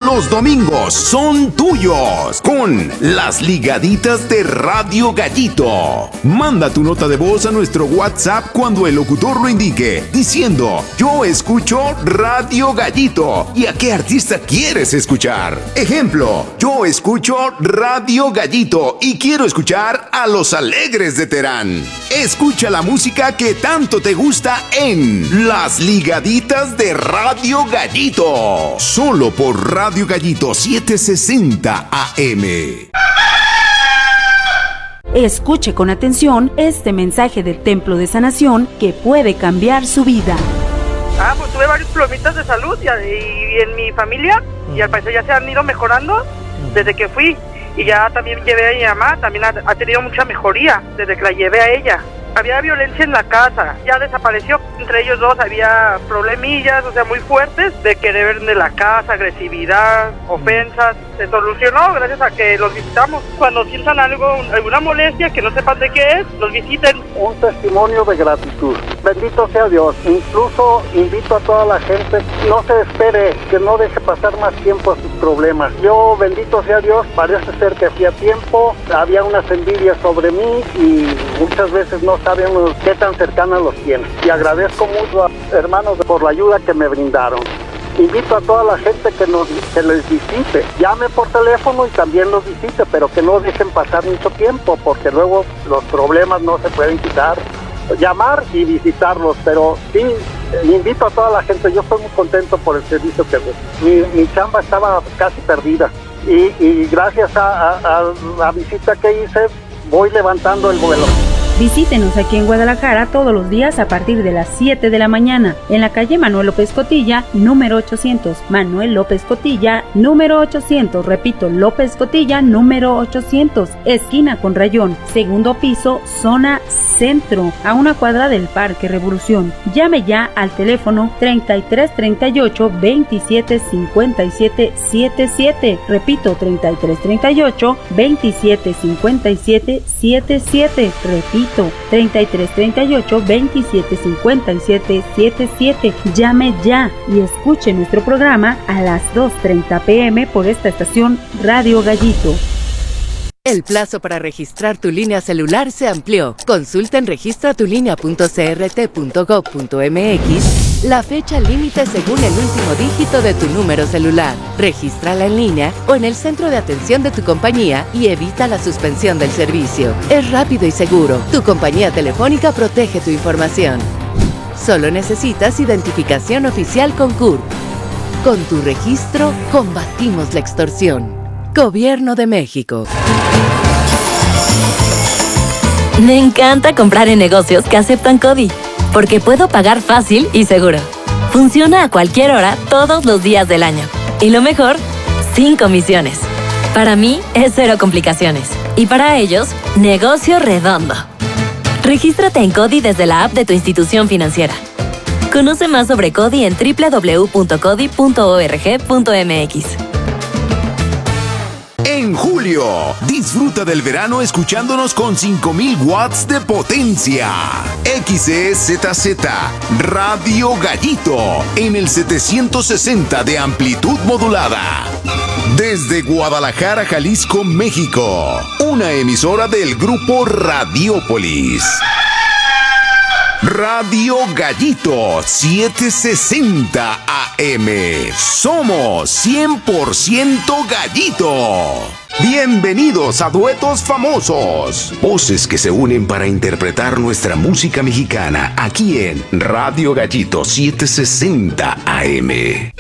Los domingos son tuyos con las ligaditas de Radio Gallito. Manda tu nota de voz a nuestro WhatsApp cuando el locutor lo indique, diciendo: yo escucho Radio Gallito. ¿Y a qué artista quieres escuchar? Ejemplo: yo escucho Radio Gallito y quiero escuchar a Los Alegres de Terán. Escucha la música que tanto te gusta en Las Ligaditas de Radio Gallito. Solo por Radio Gallito 760 AM. Escuche con atención este mensaje del Templo de Sanación que puede cambiar su vida. Pues tuve varios problemitas de salud y en mi familia, y al parecer ya se han ido mejorando desde que fui. Y ya también llevé a mi mamá, también ha tenido mucha mejoría desde que la llevé a ella. Había violencia en la casa, ya desapareció. Entre ellos dos había problemillas, muy fuertes, de querer de la casa, agresividad, ofensas. Se solucionó gracias a que los visitamos. Cuando sientan alguna molestia, que no sepan de qué es, los visiten. Un testimonio de gratitud. Bendito sea Dios. Incluso invito a toda la gente, no se espere, que no deje pasar más tiempo a sus problemas. Yo, bendito sea Dios, parece ser que hacía tiempo, había unas envidias sobre mí y muchas veces no saben qué tan cercanas los tienen. Y agradezco mucho a hermanos por la ayuda que me brindaron. Invito a toda la gente que les visite, llame por teléfono y también los visite, pero que no dejen pasar mucho tiempo, porque luego los problemas no se pueden quitar. Llamar y visitarlos, pero sí, invito a toda la gente. Yo estoy muy contento por el servicio que mi chamba estaba casi perdida y gracias a la visita que hice voy levantando el vuelo. Visítenos aquí en Guadalajara todos los días a partir de las 7 de la mañana, en la calle Manuel López Cotilla, número 800. Manuel López Cotilla, número 800. Repito, López Cotilla, número 800. Esquina con Rayón, segundo piso, zona centro, a una cuadra del Parque Revolución. Llame ya al teléfono 3338 27 57 77. Repito, 3338 27 57 77. Repito, 3338 27 57 77. Llame ya y escuche nuestro programa a las 2:30 p.m. por esta estación Radio Gallito. El plazo para registrar tu línea celular se amplió. Consulta en registratulinea.crt.gov.mx la fecha límite según el último dígito de tu número celular. Regístrala en línea o en el centro de atención de tu compañía y evita la suspensión del servicio. Es rápido y seguro. Tu compañía telefónica protege tu información. Solo necesitas identificación oficial con CURP. Con tu registro, combatimos la extorsión. Gobierno de México. Me encanta comprar en negocios que aceptan CODI, porque puedo pagar fácil y seguro. Funciona a cualquier hora, todos los días del año. Y lo mejor, sin comisiones. Para mí, es cero complicaciones. Y para ellos, negocio redondo. Regístrate en CODI desde la app de tu institución financiera. Conoce más sobre CODI en www.codi.org.mx. En julio, disfruta del verano escuchándonos con 5000 watts de potencia. XEZZ Radio Gallito en el 760 de amplitud modulada. Desde Guadalajara, Jalisco, México. Una emisora del grupo Radiópolis. Radio Gallito 760 AM. Somos 100% Gallito. Bienvenidos a Duetos Famosos. Voces que se unen para interpretar nuestra música mexicana aquí en Radio Gallito 760 AM.